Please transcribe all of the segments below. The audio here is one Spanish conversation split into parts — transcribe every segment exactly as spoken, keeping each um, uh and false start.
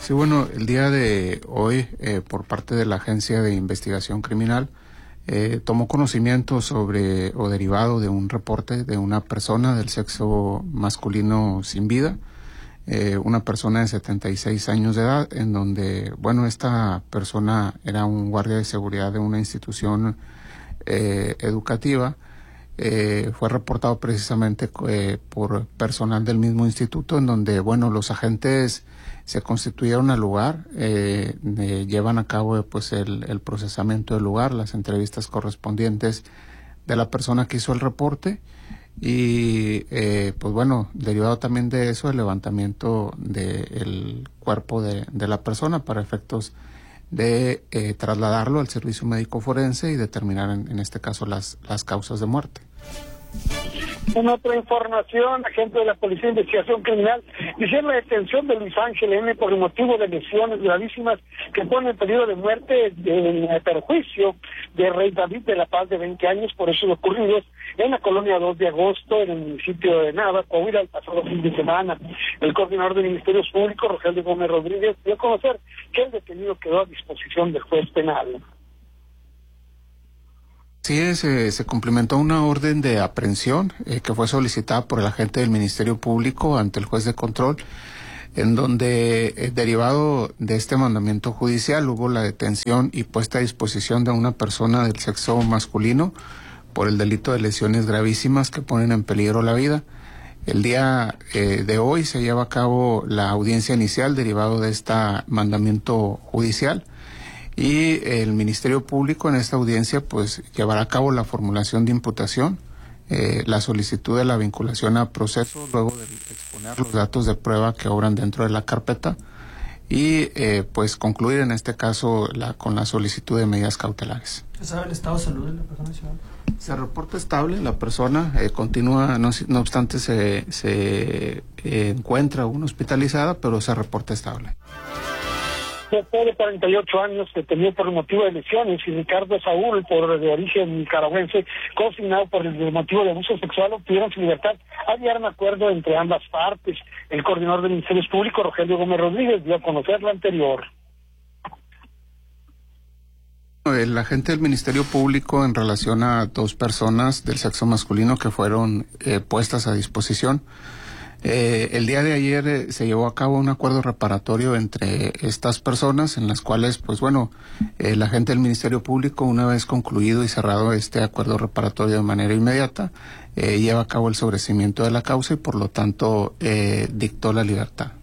Sí, bueno, el día de hoy, eh, por parte de la Agencia de Investigación Criminal, eh, tomó conocimiento sobre o derivado de un reporte de una persona del sexo masculino sin vida, eh, una persona de setenta y seis años de edad, en donde, bueno, esta persona era un guardia de seguridad de una institución eh, educativa. Eh, fue reportado precisamente eh, por personal del mismo instituto, en donde, bueno, los agentes se constituyeron al lugar, eh, eh, llevan a cabo eh, pues el, el procesamiento del lugar, las entrevistas correspondientes de la persona que hizo el reporte y eh, pues bueno, derivado también de eso el levantamiento del cuerpo de, de la persona para efectos de eh, trasladarlo al servicio médico forense y determinar en, en este caso las, las causas de muerte. En otra información, agente de la Policía de Investigación Criminal hicieron la detención de Luis Ángel N. por el motivo de lesiones gravísimas que ponen en peligro de muerte en perjuicio de Rey David de la Paz, de veinte años, por hechos ocurridos en la colonia dos de agosto, en el municipio de Nava, Coahuila, el pasado fin de semana. El coordinador de Ministerios Públicos, Rogelio Gómez Rodríguez, dio a conocer que el detenido quedó a disposición del juez penal. Sí, se, se cumplimentó una orden de aprehensión eh, que fue solicitada por el agente del Ministerio Público ante el juez de control, en donde, eh, derivado de este mandamiento judicial, hubo la detención y puesta a disposición de una persona del sexo masculino por el delito de lesiones gravísimas que ponen en peligro la vida. El día eh, de hoy se lleva a cabo la audiencia inicial derivado de este mandamiento judicial. Y el Ministerio Público en esta audiencia pues llevará a cabo la formulación de imputación, eh, la solicitud de la vinculación a proceso, luego de exponer los datos de prueba que obran dentro de la carpeta y eh, pues concluir en este caso la, con la solicitud de medidas cautelares. ¿Se sabe el estado de salud de la persona? Se reporta estable, la persona eh, continúa, no, no obstante se, se eh, encuentra aún hospitalizada, pero se reporta estable. Después de cuarenta y ocho años, detenido por el motivo de lesiones, y Ricardo Saúl, por de origen nicaragüense, consignado por el motivo de abuso sexual, obtuvieron su libertad. Había un acuerdo entre ambas partes. El coordinador de Ministerios Públicos, Rogelio Gómez Rodríguez, dio a conocer lo anterior. El agente del Ministerio Público, en relación a dos personas del sexo masculino que fueron eh, puestas a disposición, Eh, el día de ayer eh, se llevó a cabo un acuerdo reparatorio entre estas personas, en las cuales, pues bueno, el agente del Ministerio Público, una vez concluido y cerrado este acuerdo reparatorio de manera inmediata, eh, lleva a cabo el sobreseimiento de la causa y por lo tanto eh, dictó la libertad.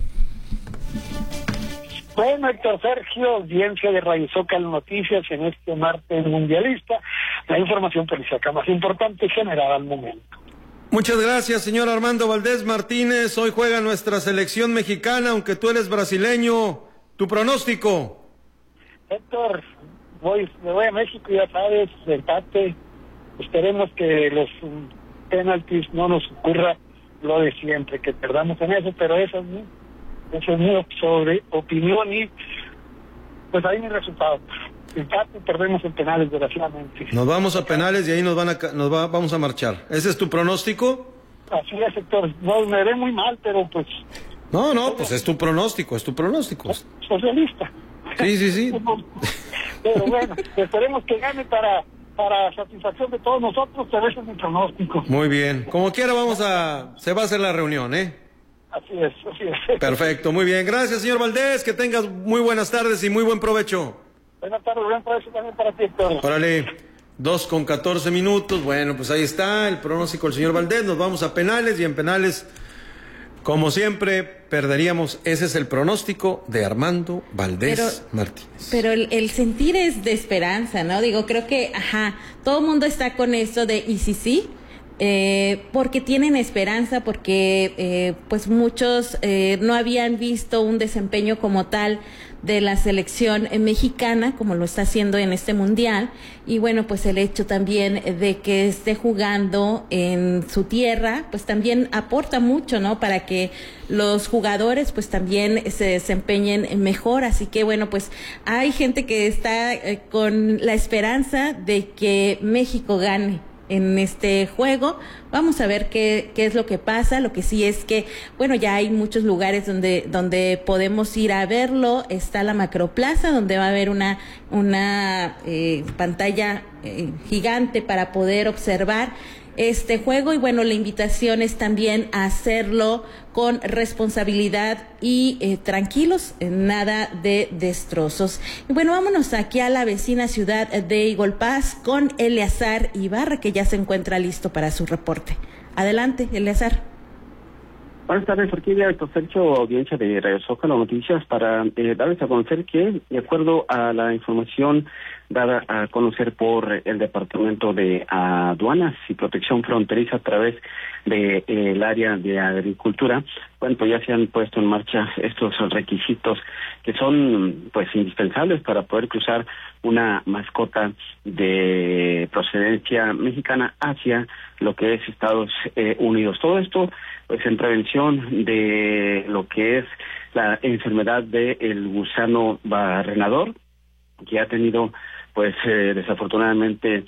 Bueno, Héctor Sergio, audiencia de Radio Zócalo Noticias en este martes mundialista, la información policíaca más importante generada al momento. Muchas gracias, señor Armando Valdés Martínez. Hoy juega nuestra selección mexicana, aunque tú eres brasileño. ¿Tu pronóstico? Héctor, voy, me voy a México, ya sabes, empate. Esperemos que los um, penaltis no nos ocurra lo de siempre, que perdamos en eso, pero eso es mi, eso es mi sobre opinión y pues ahí mi resultado. Empate, perdemos en penales, desgraciadamente. Nos vamos a penales y ahí nos van a nos va, vamos a marchar. ¿Ese es tu pronóstico? Así es, Héctor. No, me ve muy mal, pero pues... No, no, pues es tu pronóstico, es tu pronóstico. Socialista. Sí, sí, sí. Pero bueno, esperemos que gane para, para satisfacción de todos nosotros, pero ese es mi pronóstico. Muy bien. Como quiera vamos a... Se va a hacer la reunión, ¿eh? Así es, así es. Perfecto, muy bien. Gracias, señor Valdés. Que tengas muy buenas tardes y muy buen provecho. Buenas tardes, buen provecho también para ti, Héctor. Órale, dos con catorce minutos. Bueno, pues ahí está el pronóstico del señor Valdés. Nos vamos a penales y en penales, como siempre, perderíamos. Ese es el pronóstico de Armando Valdés pero, Martínez. Pero el, el sentir es de esperanza, ¿no? Digo, creo que, ajá, todo el mundo está con esto de y si sí, eh, porque tienen esperanza, porque eh, pues muchos eh, no habían visto un desempeño como tal de la selección mexicana, como lo está haciendo en este mundial, y bueno, pues el hecho también de que esté jugando en su tierra, pues también aporta mucho, ¿no? Para que los jugadores pues también se desempeñen mejor, así que bueno, pues hay gente que está eh, con la esperanza de que México gane en este juego. Vamos a ver qué, qué es lo que pasa. Lo que sí es que, bueno, ya hay muchos lugares donde, donde podemos ir a verlo. Está la Macroplaza, donde va a haber una, una eh, pantalla eh, gigante para poder observar este juego. Y bueno, la invitación es también a hacerlo con responsabilidad y eh, tranquilos, eh, nada de destrozos. Y bueno, vámonos aquí a la vecina ciudad de Eagle Pass con Eleazar Ibarra, que ya se encuentra listo para su reporte. Adelante, Eleazar. Buenas tardes, aquí de Sergio, audiencia de Radio Zócalo Noticias, para eh, darles a conocer que, de acuerdo a la información dada a conocer por el Departamento de Aduanas y Protección Fronteriza a través del de, eh, área de Agricultura, bueno, pues ya se han puesto en marcha estos requisitos que son, pues, indispensables para poder cruzar una mascota de procedencia mexicana hacia lo que es Estados eh, Unidos. Todo esto, pues, en prevención de lo que es la enfermedad del gusano barrenador, que ha tenido, pues, eh, desafortunadamente,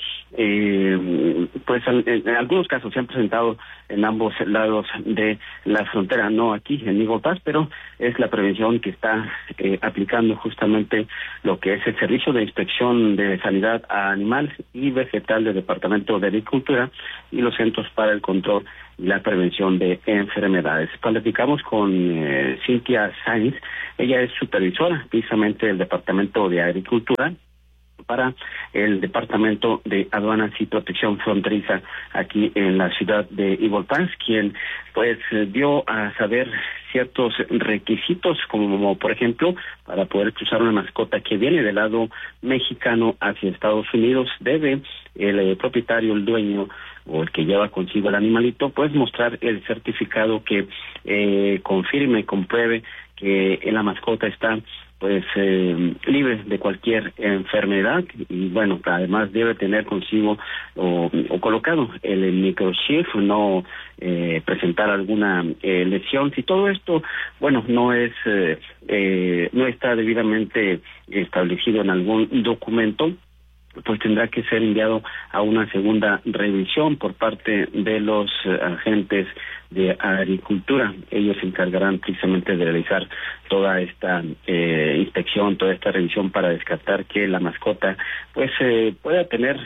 eh, pues, en, en algunos casos se han presentado en ambos lados de la frontera, no aquí en Eagle Pass, pero es la prevención que está eh, aplicando justamente lo que es el Servicio de Inspección de Sanidad Animal y Vegetal del Departamento de Agricultura y los Centros para el Control y la Prevención de Enfermedades. Platicamos con eh, Cintia Sainz. Ella es supervisora precisamente del Departamento de Agricultura para el Departamento de Aduanas y Protección Fronteriza aquí en la ciudad de Eagle Pass, quien pues dio a saber ciertos requisitos, como por ejemplo, para poder cruzar una mascota que viene del lado mexicano hacia Estados Unidos, debe el eh, propietario, el dueño o el que lleva consigo el animalito, pues mostrar el certificado que eh, confirme, compruebe que la mascota está pues eh, libre de cualquier enfermedad y bueno, además debe tener consigo o, o colocado el, el microchip, no eh, presentar alguna eh, lesión. Si todo esto, bueno, no es eh, eh, no está debidamente establecido en algún documento, pues tendrá que ser enviado a una segunda revisión por parte de los eh, agentes de agricultura. Ellos se encargarán precisamente de realizar toda esta eh, inspección, toda esta revisión para descartar que la mascota pues eh, pueda tener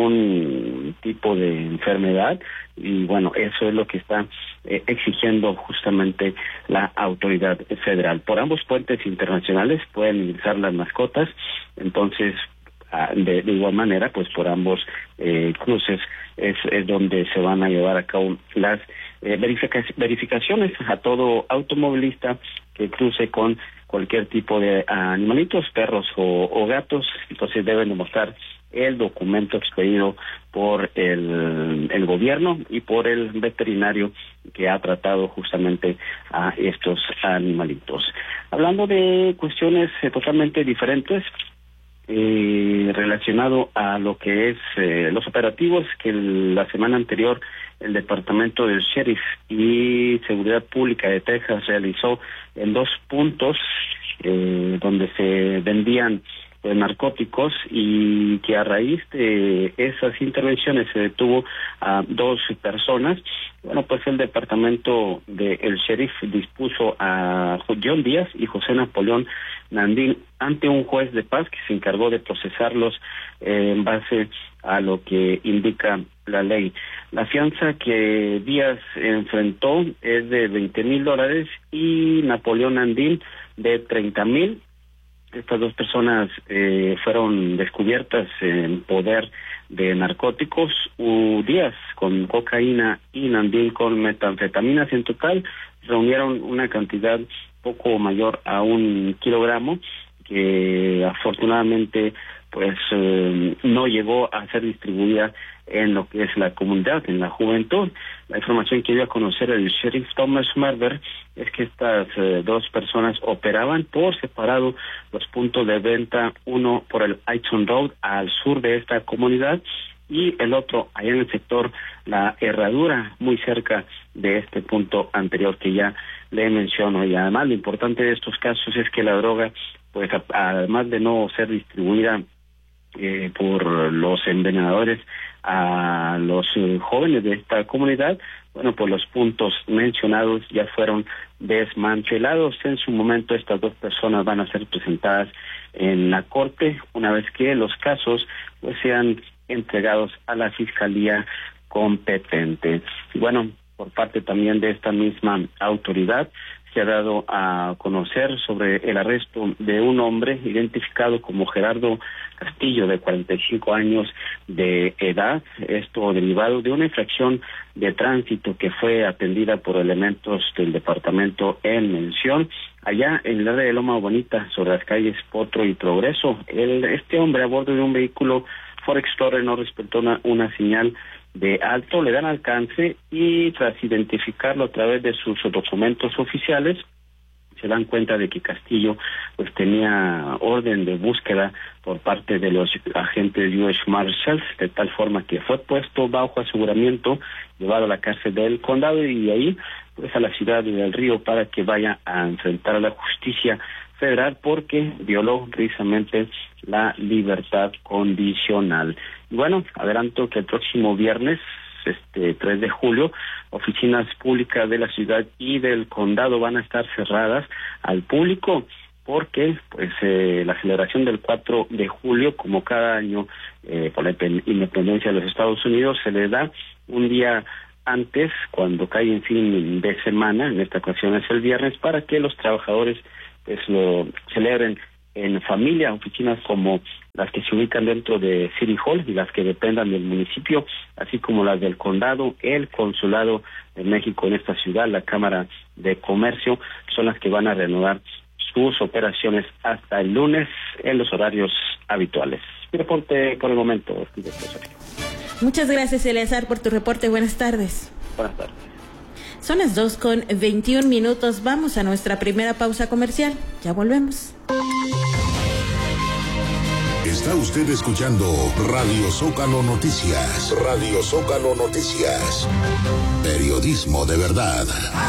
algún tipo de enfermedad y bueno, eso es lo que está eh, exigiendo justamente la autoridad federal. Por ambos puentes internacionales pueden ingresar las mascotas, entonces De, de igual manera, pues por ambos eh, cruces es, es donde se van a llevar a cabo las eh, verifica verificaciones a todo automovilista que cruce con cualquier tipo de animalitos, perros o, o gatos. Entonces deben demostrar el documento expedido por el, el gobierno y por el veterinario que ha tratado justamente a estos animalitos. Hablando de cuestiones eh, totalmente diferentes, Eh, relacionado a lo que es eh, los operativos que el, la semana anterior el Departamento del Sheriff y Seguridad Pública de Texas realizó en dos puntos eh, donde se vendían eh, narcóticos y que a raíz de esas intervenciones se detuvo a dos personas. Bueno, pues el departamento del sheriff dispuso a John Díaz y José Napoleón Nandín ante un juez de paz que se encargó de procesarlos eh, en base a lo que indica la ley. La fianza que Díaz enfrentó es de veinte mil dólares y Napoleón Nandín de treinta mil. Estas dos personas eh, fueron descubiertas en poder de narcóticos, U Díaz con cocaína y Nandín con metanfetaminas. En total reunieron una cantidad poco mayor a un kilogramo que afortunadamente pues eh, no llegó a ser distribuida en lo que es la comunidad, en la juventud. La información que dio a conocer el sheriff Thomas Marver es que estas eh, dos personas operaban por separado los puntos de venta, uno por el Aiton Road al sur de esta comunidad y el otro allá en el sector La Herradura, muy cerca de este punto anterior que ya le menciono. Y además lo importante de estos casos es que la droga, pues a, además de no ser distribuida Eh, por los envenenadores a los eh, jóvenes de esta comunidad, bueno, pues los puntos mencionados ya fueron desmantelados. En su momento estas dos personas van a ser presentadas en la corte una vez que los casos pues sean entregados a la fiscalía competente. Y bueno, por parte también de esta misma autoridad se ha dado a conocer sobre el arresto de un hombre identificado como Gerardo Castillo, de cuarenta y cinco años de edad, esto derivado de una infracción de tránsito que fue atendida por elementos del departamento en mención, allá en el área de Loma Bonita, sobre las calles Potro y Progreso. El, este hombre a bordo de un vehículo Ford Explorer no respetó una, una señal de alto, le dan alcance y tras identificarlo a través de sus documentos oficiales se dan cuenta de que Castillo pues tenía orden de búsqueda por parte de los agentes U S Marshals, de tal forma que fue puesto bajo aseguramiento, llevado a la cárcel del condado y de ahí pues a la ciudad de Del Río para que vaya a enfrentar a la justicia federal porque violó precisamente la libertad condicional. Y bueno, adelanto que el próximo viernes, este tres de julio, oficinas públicas de la ciudad y del condado van a estar cerradas al público porque pues eh, la celebración del cuatro de julio, como cada año eh, por la independencia de los Estados Unidos, se le da un día antes, cuando cae en fin de semana, en esta ocasión es el viernes, para que los trabajadores pues lo celebren en familia. Oficinas como las que se ubican dentro de City Hall y las que dependan del municipio, así como las del condado, el consulado de México en esta ciudad, la Cámara de Comercio, son las que van a reanudar sus operaciones hasta el lunes en los horarios habituales. Mi reporte por el momento. Muchas gracias, Eleazar, por tu reporte. Buenas tardes. Buenas tardes. Son las dos con veintiún minutos. Vamos a nuestra primera pausa comercial. Ya volvemos. Está usted escuchando Radio Zócalo Noticias. Radio Zócalo Noticias. Periodismo de verdad.